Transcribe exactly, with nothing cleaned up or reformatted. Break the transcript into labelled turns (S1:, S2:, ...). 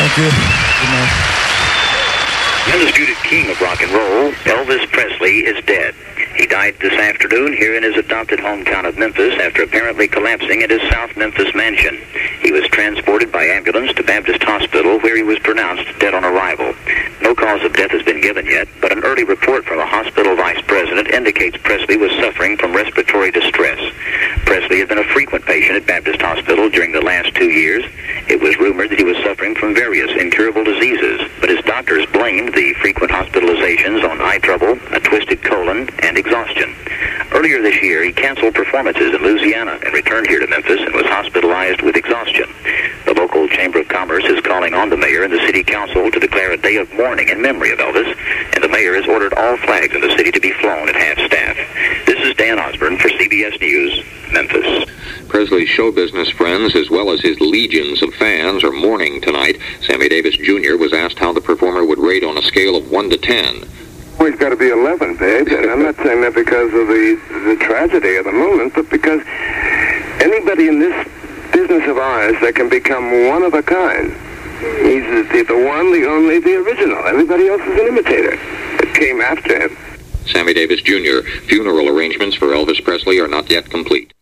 S1: Thank you. Good night.
S2: The undisputed king of rock and roll, Elvis Presley, is dead. He died this afternoon here in his adopted hometown of Memphis after apparently collapsing at his South Memphis mansion. He was transported by ambulance to Baptist Hospital, where he was pronounced dead on arrival. No cause of death has been given yet, but an early report from a hospital vice president indicates Presley was suffering from respiratory distress. Presley had been a frequent patient at Baptist Hospital during the last two years. It was rumored that he was suffering from various incurable diseases, but his doctors blamed the frequent hospitalizations on eye trouble, a twisted colon, and exhaustion. Earlier this year, he canceled performances in Louisiana and returned here to Memphis and was hospitalized with exhaustion. The local Chamber of Commerce is calling on the mayor and the city council to declare a day of mourning in memory of Elvis, and the mayor has ordered all flags in the city to be flown at half-staff. This is Dan Osborne for C B S News, Memphis.
S3: Presley's show business friends, as well as his legions of fans, are mourning tonight. Sammy Davis Junior was asked how the performer would rate on a scale of one to ten.
S4: Well, he's got to be eleven, babe, and I'm not saying that because of the, the tragedy of the moment, but because anybody in this business of ours that can become one of a kind, he's the, the one, the only, the original. Everybody else is an imitator that came after him.
S3: Sammy Davis Junior Funeral arrangements for Elvis Presley are not yet complete.